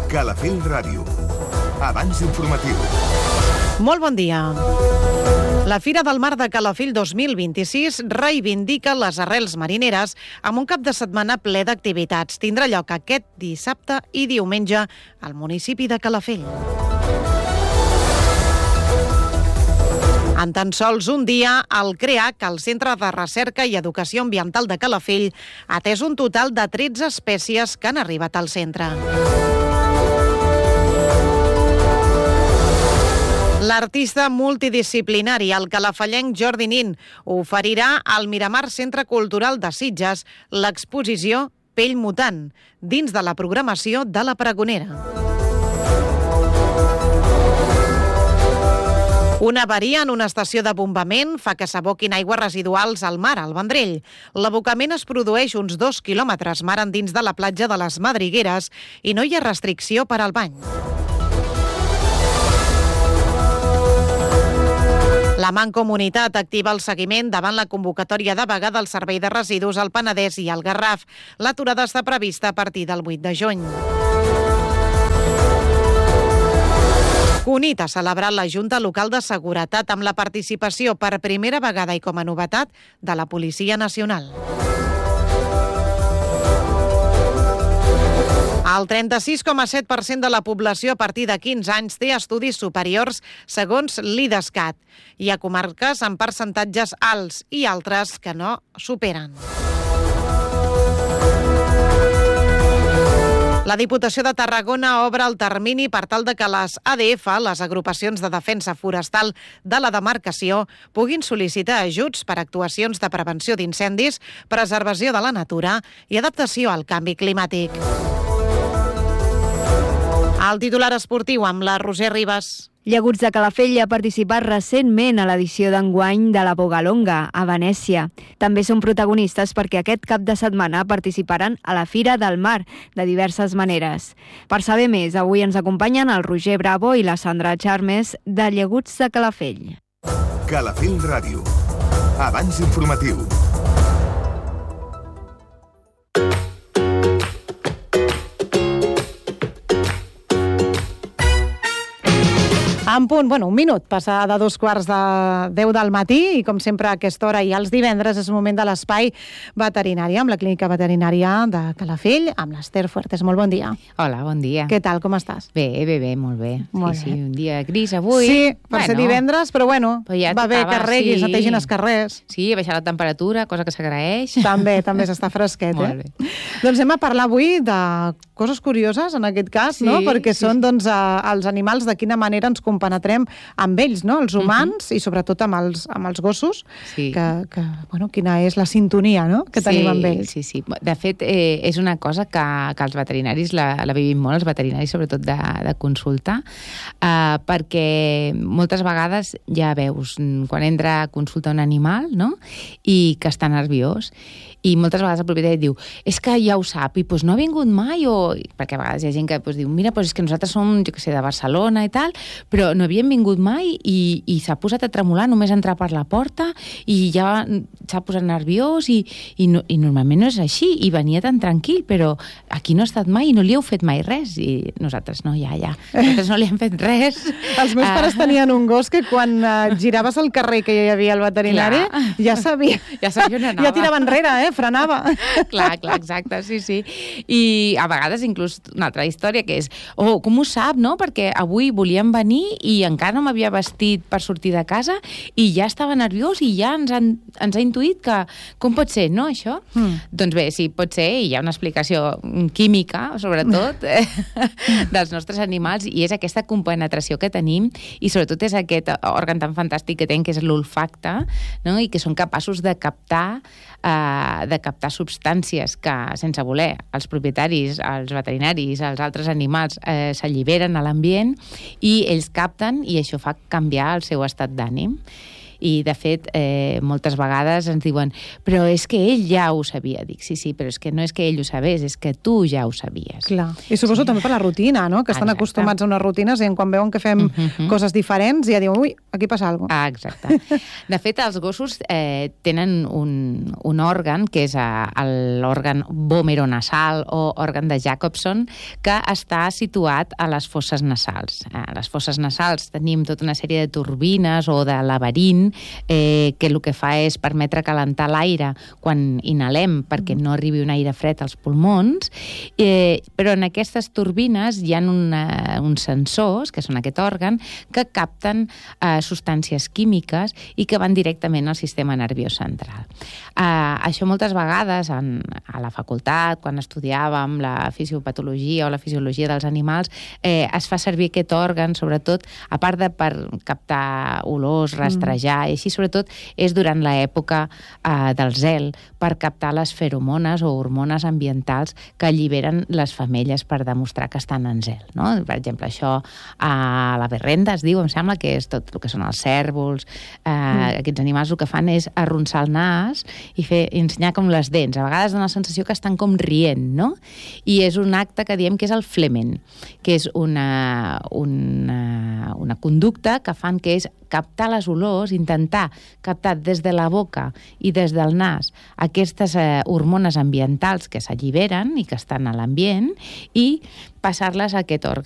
Calafell Ràdio. Abans informatiu. Molt bon dia. La Fira del Mar de Calafell 2026 reivindica les arrels marineres amb un cap de setmana ple d'activitats. Tindrà lloc aquest dissabte i diumenge al municipi de Calafell. En tan sols un dia, el CREAC, el Centre de Recerca i Educació Ambiental de Calafell, ha atès un total de 13 espècies que han arribat al centre. L'artista multidisciplinari, el calafellenc Jordi Nin, oferirà al Miramar Centre Cultural de Sitges l'exposició Pell Mutant, dins de la programació de la Pregonera. Una avaria en una estació de bombament fa que s'aboquin aigües residuals al mar, al Vendrell. L'abocament es produeix uns 2 quilòmetres mar endins de la platja de les Madrigueres i no hi ha restricció per al bany. La Mancomunitat activa el seguiment davant la convocatòria de vaga del Servei de Residus al Penedès i al Garraf. L'aturada està prevista a partir del 8 de juny. Cunit ha celebrat la Junta Local de Seguretat amb la participació per primera vegada i com a novetat de la Policia Nacional. El 36,7% de la població a partir de 15 anys té estudis superiors segons l'IDESCAT. Hi ha comarques amb percentatges alts i altres que no superen. La Diputació de Tarragona obre el termini per tal de que les ADF, les agrupacions de defensa forestal de la demarcació, puguin sol·licitar ajuts per actuacions de prevenció d'incendis, preservació de la natura i adaptació al canvi climàtic. El titular esportiu amb la Roser Ribas. Llaguts de Calafell ha participat recentment a l'edició d'enguany de la Bogalonga, a Venècia. També són protagonistes perquè aquest cap de setmana participaran a la Fira del Mar de diverses maneres. Per saber més, avui ens acompanyen el Roger Bravo i la Sandra Charmes de Llaguts de Calafell. Calafell Ràdio. Abans informatiu. En punt, un minut, passa de 2:15 del matí i com sempre a aquesta hora i els divendres és un moment de l'espai veterinari amb la Clínica Veterinària de Calafell, amb l'Ester Fuertes. Molt bon dia. Hola, bon dia. Què tal, com estàs? Bé, molt bé. Molt sí, bé. Un dia gris avui. Sí, per ser divendres, però ja va bé que reguis, netegin els carrers. Sí, ha baixat la temperatura, cosa que s'agraeix. També s'està fresquet, Molt bé. Doncs anem a parlar avui de coses curioses, en aquest cas, no? Perquè són els animals, de quina manera ens compenetrem amb ells, no? Els humans i sobretot amb els gossos, quina és la sintonia, no? Que tenim amb ells. Sí. De fet, és una cosa que els veterinaris la vivim molt, els veterinaris sobretot de consulta, perquè moltes vegades ja veus quan entra a consulta un animal, no? I que està nerviós. I moltes vegades el propietari diu, és que ja ho sap, i doncs no ha vingut mai, perquè a vegades hi ha gent que diu, mira, és que nosaltres som, jo què sé, de Barcelona i tal, però no havíem vingut mai i s'ha posat a tremolar només entrar per la porta i ja s'ha posat nerviós i normalment no és així, i venia tan tranquil, però aquí no ha estat mai i no li heu fet mai res, i nosaltres no, nosaltres no li hem fet res. Els meus pares tenien un gos que quan giraves al carrer que hi havia el veterinari, ja sabia on anava. Ja tirava enrere, frenava. Clar, exacte, sí. I a vegades inclús una altra història que és, com ho sap, no? Perquè avui volíem venir i encara no m'havia vestit per sortir de casa i ja estava nerviós i ja ens ha intuït que com pot ser, no, això? Doncs bé, sí, pot ser, i hi ha una explicació química, sobretot, dels nostres animals, i és aquesta compenetració que tenim, i sobretot és aquest òrgan tan fantàstic que tenen, que és l'olfacte, no? I que són capaços de captar substàncies que, sense voler, els propietaris, els veterinaris, els altres animals s'alliberen a l'ambient i ells capten, i això fa canviar el seu estat d'ànim. I, de fet, moltes vegades ens diuen però és que ell ja ho sabia. Dic, sí, però és que no és que ell ho sabés, és que tu ja ho sabies. Clar. I suposo també per la rutina, no? Que estan acostumats a unes rutines i quan veuen que fem coses diferents ja diuen, ui, aquí passa alguna cosa. Exacte. De fet, els gossos tenen un òrgan, que és l'òrgan vomeronasal o òrgan de Jacobson, que està situat a les fosses nasals. A les fosses nasals tenim tota una sèrie de turbines o de laberint que el que fa és permetre calentar l'aire quan inhalem perquè no arribi un aire fred als pulmons, però en aquestes turbines hi ha uns sensors, que són aquest òrgan, que capten substàncies químiques i que van directament al sistema nerviós central. Això moltes vegades a la facultat, quan estudiàvem la fisiopatologia o la fisiologia dels animals, es fa servir aquest òrgan, sobretot, a part de per captar olors, rastrejar, i així sobretot és durant l'època del zel, per captar les feromones o hormones ambientals que alliberen les femelles per demostrar que estan en zel, no? Per exemple, això a la berrenda es diu, em sembla, que és tot el que són els cérvols. Aquests animals el que fan és arronsar el nas i ensenyar com les dents. A vegades dona la sensació que estan com rient, no? I és un acte que diem que és el flemen, que és una conducta que fan que és captar les olors, intentar captar des de la boca i des del nas aquestes hormones ambientals que s'alliberen i que estan a l'ambient i passar-les a aquest òrgan.